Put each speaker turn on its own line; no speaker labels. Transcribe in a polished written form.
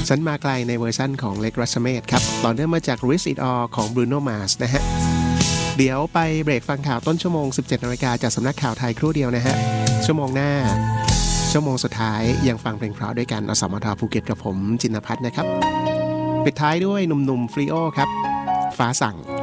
ฉันมาไกลในเวอร์ชั่นของเล็กรัชเมธครับต่อเนื่องมาจาก Risk It All ของ Bruno Mars นะฮะเดี๋ยวไปเบรกฟังข่าวต้นชั่วโมง 17 นาฬิกาจากสำนักข่าวไทยครู่เดียวนะฮะชั่วโมงหน้าชั่วโมงสุดท้ายยังฟังเพลงเพราะด้วยกันอสมทภูเก็ตกับผมจินภัทรนะครับปิดท้ายด้วยหนุ่มๆฟรีโอครับฟ้าสั่ง